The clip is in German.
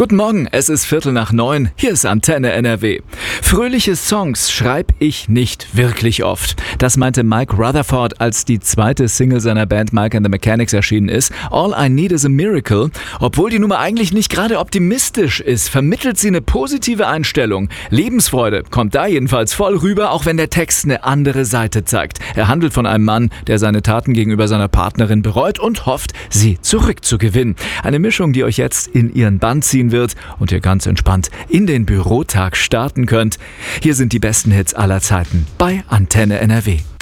Guten Morgen, es ist 8:45. Hier ist Antenne NRW. Fröhliche Songs schreibe ich nicht wirklich oft. Das meinte Mike Rutherford, als die zweite Single seiner Band Mike and the Mechanics erschienen ist. All I Need is a Miracle. Obwohl die Nummer eigentlich nicht gerade optimistisch ist, vermittelt sie eine positive Einstellung. Lebensfreude kommt da jedenfalls voll rüber, auch wenn der Text eine andere Seite zeigt. Er handelt von einem Mann, der seine Taten gegenüber seiner Partnerin bereut und hofft, sie zurückzugewinnen. Eine Mischung, die euch jetzt in ihren Bann ziehen wird und ihr ganz entspannt in den Bürotag starten könnt. Hier sind die besten Hits aller Zeiten bei Antenne NRW.